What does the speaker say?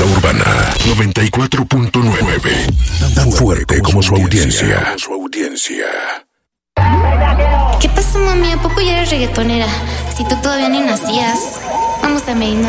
La Urbana 94.9. Tan fuerte como su audiencia. ¿Qué pasó, mami? ¿A poco ya eres reggaetonera? Si tú todavía ni nacías. Vamos a Medina.